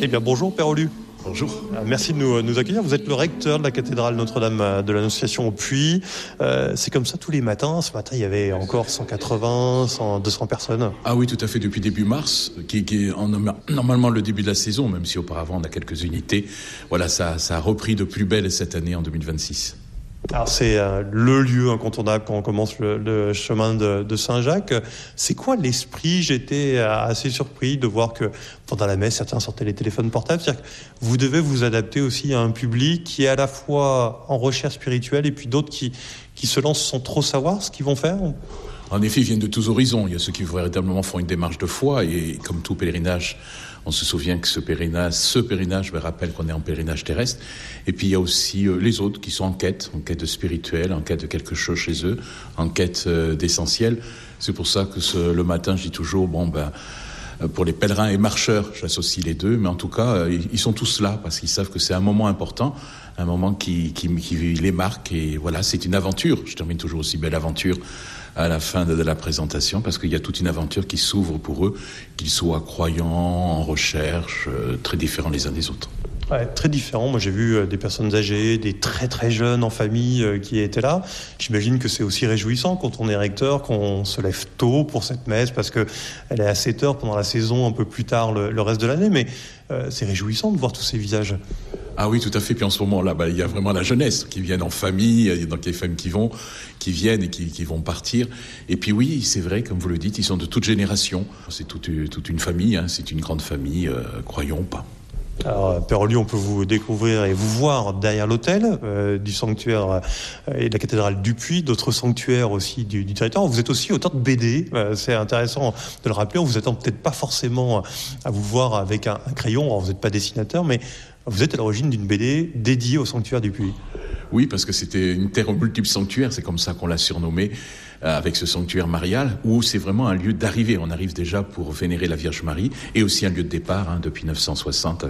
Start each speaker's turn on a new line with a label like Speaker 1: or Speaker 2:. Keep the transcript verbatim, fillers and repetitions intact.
Speaker 1: Eh bien, bonjour Père Olu.
Speaker 2: Bonjour.
Speaker 1: Merci de nous, nous accueillir. Vous êtes le recteur de la cathédrale Notre-Dame de l'Annonciation au Puy. Euh, c'est comme ça tous les matins. Ce matin, il y avait encore cent quatre-vingts, cent, deux cents personnes.
Speaker 2: Ah oui, tout à fait, depuis début mars, qui, qui est en, normalement le début de la saison, même si auparavant on a quelques unités. Voilà, ça, ça a repris de plus belle cette année en deux mille vingt-six.
Speaker 1: Alors c'est euh, le lieu incontournable quand on commence le, le chemin de, de Saint-Jacques. C'est quoi l'esprit ? J'étais assez surpris de voir que pendant la messe, certains sortaient les téléphones portables. C'est-à-dire que vous devez vous adapter aussi à un public qui est à la fois en recherche spirituelle et puis d'autres qui, qui se lancent sans trop savoir ce qu'ils vont faire.
Speaker 2: En effet, ils viennent de tous horizons. Il y a ceux qui véritablement font une démarche de foi et comme tout pèlerinage, on se souvient que ce pèlerinage, ce pèlerinage me rappelle qu'on est en pèlerinage terrestre. Et puis il y a aussi euh, les autres qui sont en quête, en quête de spirituel, en quête de quelque chose chez eux, en quête euh, d'essentiel. C'est pour ça que ce, le matin, je dis toujours, bon ben, pour les pèlerins et marcheurs, j'associe les deux, mais en tout cas, euh, ils sont tous là parce qu'ils savent que c'est un moment important, un moment qui, qui, qui les marque. Et voilà, c'est une aventure. Je termine toujours aussi belle aventure à la fin de la présentation, parce qu'il y a toute une aventure qui s'ouvre pour eux, qu'ils soient croyants, en recherche, euh, très différents les uns des autres.
Speaker 1: Ouais, très différents. Moi, j'ai vu euh, des personnes âgées, des très très jeunes en famille euh, qui étaient là. J'imagine que c'est aussi réjouissant quand on est recteur, qu'on se lève tôt pour cette messe, parce que elle est à sept heures pendant la saison, un peu plus tard le, le reste de l'année. Mais euh, c'est réjouissant de voir tous ces visages.
Speaker 2: Ah oui, tout à fait. Puis en ce moment-là, bah, il y a vraiment la jeunesse qui viennent en famille, il y a donc les femmes qui vont, qui viennent et qui, qui vont partir. Et puis oui, c'est vrai, comme vous le dites, ils sont de toute génération. C'est toute, toute une famille, hein, c'est une grande famille, euh, croyons ou pas.
Speaker 1: Alors, Père Olu, on peut vous découvrir et vous voir derrière l'autel euh, du sanctuaire euh, et de la cathédrale du Puy, d'autres sanctuaires aussi du, du territoire. Vous êtes aussi auteur de B D, euh, c'est intéressant de le rappeler. On vous attend peut-être pas forcément à vous voir avec un, un crayon, alors vous n'êtes pas dessinateur, mais vous êtes à l'origine d'une B D dédiée au sanctuaire du Puy.
Speaker 2: Oui, parce que c'était une terre aux multiples sanctuaires, c'est comme ça qu'on l'a surnommé, euh, avec ce sanctuaire marial, où c'est vraiment un lieu d'arrivée. On arrive déjà pour vénérer la Vierge Marie, et aussi un lieu de départ, hein, depuis neuf cent soixante,